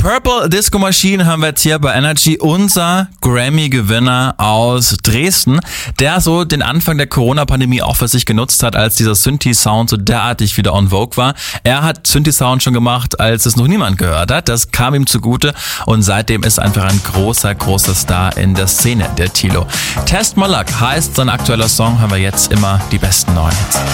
Purple Disco Machine haben wir jetzt hier bei Energy, unser Grammy-Gewinner aus Dresden, der so den Anfang der Corona-Pandemie auch für sich genutzt hat, als dieser Synthi-Sound so derartig wieder en vogue war. Er hat Synthi-Sound schon gemacht, als es noch niemand gehört hat. Das kam ihm zugute und seitdem ist einfach ein großer Star in der Szene, der Tilo. Test My Luck heißt sein aktueller Song, haben wir jetzt immer die besten neuen Hits.